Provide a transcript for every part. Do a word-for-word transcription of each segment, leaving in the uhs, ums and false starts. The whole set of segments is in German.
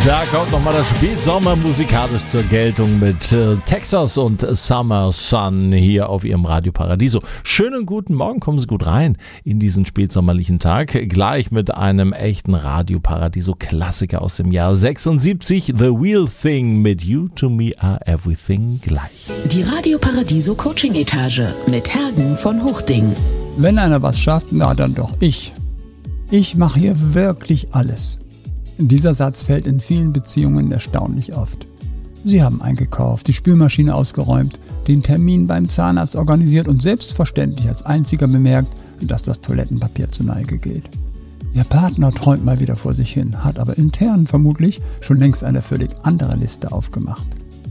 Da kommt nochmal das Spätsommer musikalisch zur Geltung mit äh, Texas und Summer Sun hier auf Ihrem Radio Paradiso. Schönen guten Morgen, kommen Sie gut rein in diesen spätsommerlichen Tag. Gleich mit einem echten Radio Paradiso Klassiker aus dem Jahr sechsundsiebzig, The Real Thing mit You to Me Are Everything gleich. Die Radio Paradiso Coaching Etage mit Hergen von Hochding. Wenn einer was schafft, na dann doch ich. Ich mache hier wirklich alles. Dieser Satz fällt in vielen Beziehungen erstaunlich oft. Sie haben eingekauft, die Spülmaschine ausgeräumt, den Termin beim Zahnarzt organisiert und selbstverständlich als einziger bemerkt, dass das Toilettenpapier zur Neige geht. Ihr Partner träumt mal wieder vor sich hin, hat aber intern vermutlich schon längst eine völlig andere Liste aufgemacht.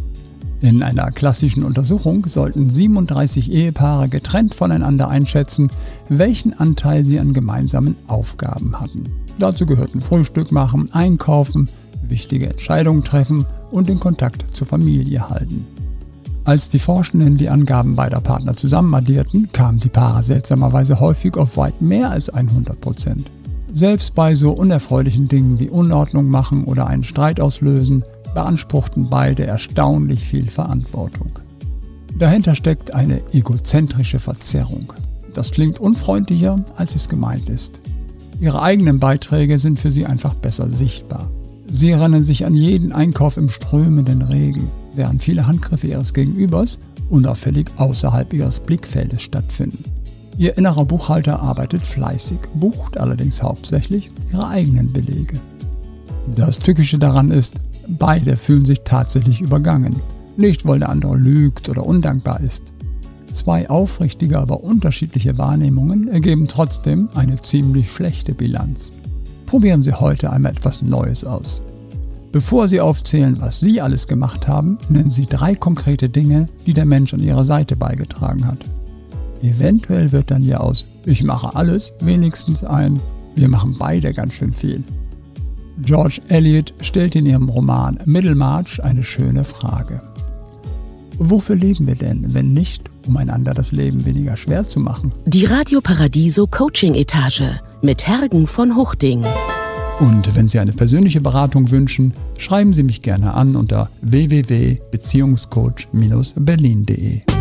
In einer klassischen Untersuchung sollten siebenunddreißig Ehepaare getrennt voneinander einschätzen, welchen Anteil sie an gemeinsamen Aufgaben hatten. Dazu gehörten Frühstück machen, einkaufen, wichtige Entscheidungen treffen und den Kontakt zur Familie halten. Als die Forschenden die Angaben beider Partner zusammenaddierten, kamen die Paare seltsamerweise häufig auf weit mehr als hundert Prozent. Selbst bei so unerfreulichen Dingen wie Unordnung machen oder einen Streit auslösen, beanspruchten beide erstaunlich viel Verantwortung. Dahinter steckt eine egozentrische Verzerrung. Das klingt unfreundlicher, als es gemeint ist. Ihre eigenen Beiträge sind für sie einfach besser sichtbar. Sie rennen sich an jeden Einkauf im strömenden Regen, während viele Handgriffe ihres Gegenübers unauffällig außerhalb ihres Blickfeldes stattfinden. Ihr innerer Buchhalter arbeitet fleißig, bucht allerdings hauptsächlich ihre eigenen Belege. Das Tückische daran ist, beide fühlen sich tatsächlich übergangen. Nicht, weil der andere lügt oder undankbar ist. Zwei aufrichtige, aber unterschiedliche Wahrnehmungen ergeben trotzdem eine ziemlich schlechte Bilanz. Probieren Sie heute einmal etwas Neues aus. Bevor Sie aufzählen, was Sie alles gemacht haben, nennen Sie drei konkrete Dinge, die der Mensch an Ihrer Seite beigetragen hat. Eventuell wird dann hier aus „Ich mache alles" wenigstens ein „Wir machen beide ganz schön viel". George Eliot stellt in ihrem Roman Middlemarch eine schöne Frage. Wofür leben wir denn, wenn nicht, um einander das Leben weniger schwer zu machen? Die Radio Paradiso Coaching Etage mit Hergen von Hochding. Und wenn Sie eine persönliche Beratung wünschen, schreiben Sie mich gerne an unter w w w punkt beziehungscoach Bindestrich berlin punkt de.